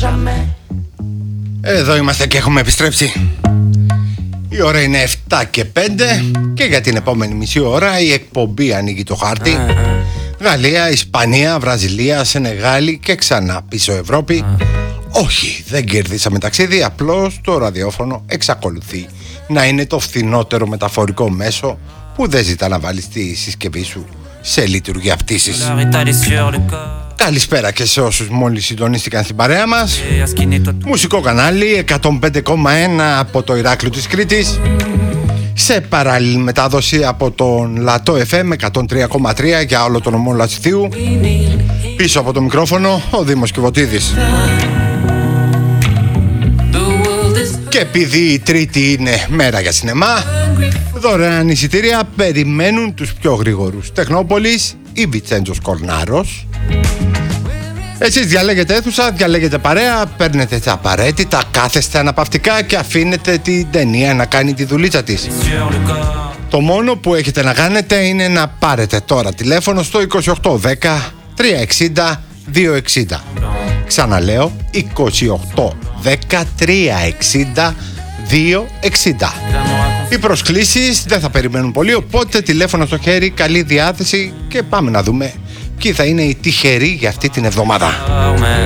Εδώ είμαστε και έχουμε επιστρέψει. Η ώρα είναι 7 και 5 και για την επόμενη μισή ώρα η εκπομπή ανοίγει το χάρτη. Γαλλία, Ισπανία, Βραζιλία, Σενεγάλη και ξανά πίσω Ευρώπη. Όχι, δεν κερδίσαμε ταξίδι, απλώς το ραδιόφωνο εξακολουθεί να είναι το φθηνότερο μεταφορικό μέσο που δεν ζητά να βάλεις τη συσκευή σου σε λειτουργία πτήσης. Καλησπέρα και σε όσους μόλις συντονίστηκαν στην παρέα μας. Μουσικό κανάλι 105,1 από το Ηράκλειο της Κρήτης. Σε παράλληλη μετάδοση από τον Λατό FM 103,3 για όλο τον ομό Λασιθίου. Πίσω από το μικρόφωνο ο Δήμος Κιβωτίδης. Και επειδή η Τρίτη είναι μέρα για σινεμά, δωρεάν εισιτήρια περιμένουν τους πιο γρήγορους. Τεχνόπολης ή Βιτσέντζος Κορνάρος. Εσείς διαλέγετε αίθουσα, διαλέγετε παρέα, παίρνετε τα απαραίτητα, κάθεστε αναπαυτικά και αφήνετε την ταινία να κάνει τη δουλίτσα της. Το μόνο που έχετε να κάνετε είναι να πάρετε τώρα τηλέφωνο στο 2810 360 260. Ξαναλέω 2810 360 260. Οι προσκλήσεις δεν θα περιμένουν πολύ, οπότε τηλέφωνο στο χέρι, καλή διάθεση και πάμε να δούμε ποιοι θα είναι οι τυχεροί για αυτή την εβδομάδα.